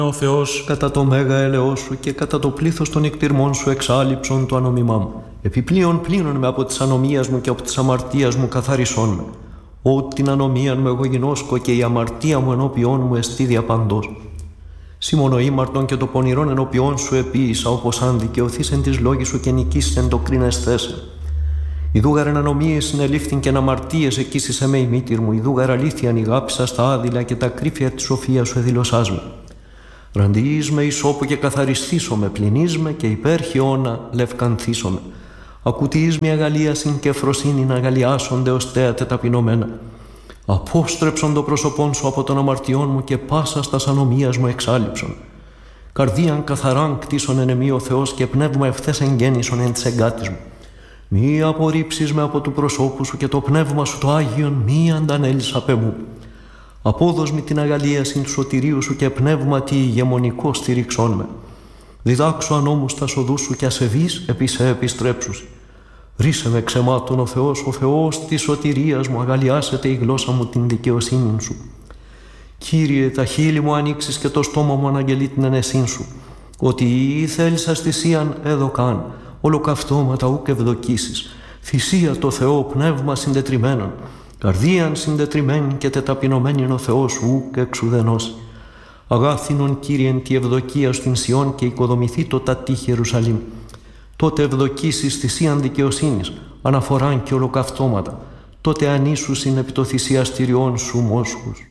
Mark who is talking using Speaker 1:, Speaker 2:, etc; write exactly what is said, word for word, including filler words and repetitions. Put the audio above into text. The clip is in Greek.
Speaker 1: Ο Θεός κατά το μέγα έλεος σου και κατά το πλήθος των εκτιρμών σου εξάλληψον το ανομιμά μου. Επιπλέον πλύνον με από της ανομίας μου και από της αμαρτίας μου καθαρισόν με. Ό την ανομίαν μου εγώ γινώσκω και η αμαρτία μου ενώπιόν μου εστί διαπαντός. Σίμωνο ήμαρτον και το πονηρόν ενώπιόν σου επίησα, όπως αν δικαιωθείς εν της λόγης σου και νικήσεις εν το κρίνεσθέσαι. Ιδούγαρ ανομίες συνελήφθην και αμαρτίες εκείσισε με η μήτηρ μου, ιδούγαρ αλήθειαν ηγάπησα στα άδειλα και τα κρύφια της σοφίας σου εδηλωσάς με. Ραντιείς με ισόπου και καθαριστήσω με, πληνείς με και υπέρ χιώνα λευκανθήσω με. Ακουτείς με αγαλίασιν και φροσύνην αγαλιάσονται ως θέατε ταπεινωμένα. Απόστρεψον το πρόσωπόν σου από των αμαρτιών μου και πάσα στας ανομίας μου εξάλληψον. Καρδίαν καθαράν κτίσον εν εμεί ο Θεός και πνεύμα ευθές εγγέννησον εν της εγκάτης μου. Μη απορρίψεις με από του προσώπου σου και το πνεύμα σου το Άγιον μη αντανέλεις απ' εμού. Απόδος με την αγαλίασιν του σωτηρίου σου και πνεύμα τι ηγεμονικό στηρίξον με. Διδάξω ανώμους τα σοδούς σου και ασεβείς επί σε επιστρέψους. Ρίσε με ξεμάτων ο Θεός, ο Θεός της σωτηρίας μου, αγαλιάσετε η γλώσσα μου την δικαιοσύνη σου. Κύριε, τα χείλη μου ανοίξεις και το στόμα μου αναγγελεί την ενεσύν σου. Ότι ή θέλησας θυσίαν έδωκαν, ολοκαυτώματα ούκ ευδοκίσεις. Θυσία το Θεό, πνεύμα συντετριμένον. Καρδίαν συντετριμένη και τεταπεινωμένη ο Θεός ούκ εξουδενώσει. Αγάθινον Κύριεν τη ευδοκία στην Σιών και οικοδομηθεί το τατή Ιερουσαλήμ. Τότε ευδοκίσεις θυσίαν δικαιοσύνης, αναφοράν και ολοκαυτώματα. Τότε ανήσουσιν επί το θυσιαστηριών σου μόσχους.